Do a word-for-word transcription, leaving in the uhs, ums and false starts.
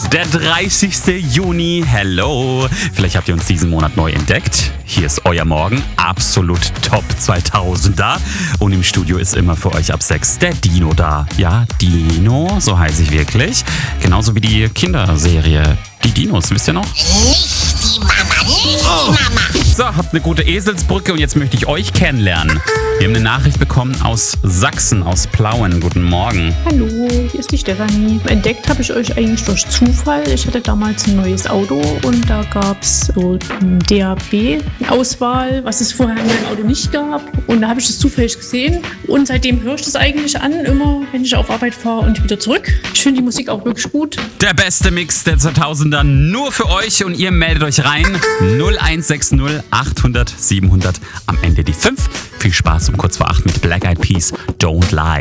Der dreißigste Juni, hello. Vielleicht habt ihr uns diesen Monat neu entdeckt. Hier ist euer Morgen, absolut Top zweitausender. Und im Studio ist immer für euch ab sechs der Dino da. Ja, Dino, so heiße ich wirklich. Genauso wie die Kinderserie Die Dinos, wisst ihr noch? Nicht die Mama, nicht die Mama. So, habt eine gute Eselsbrücke und jetzt möchte ich euch kennenlernen. Wir haben eine Nachricht bekommen aus Sachsen, aus Plauen. Guten Morgen. Hallo, hier ist die Stefanie. Entdeckt habe ich euch eigentlich durch Zufall. Ich hatte damals ein neues Auto und da gab es so eine D A B-Auswahl, was es vorher in meinem Auto nicht gab. Und da habe ich das zufällig gesehen und seitdem höre ich das eigentlich an, immer wenn ich auf Arbeit fahre und wieder zurück. Ich finde die Musik auch wirklich gut. Der beste Mix der zweitausender nur für euch und ihr meldet euch rein. null eins sechs null achthundert siebenhundert. Am Ende die fünf. Viel Spaß um kurz vor acht mit Black Eyed Peas, Don't Lie.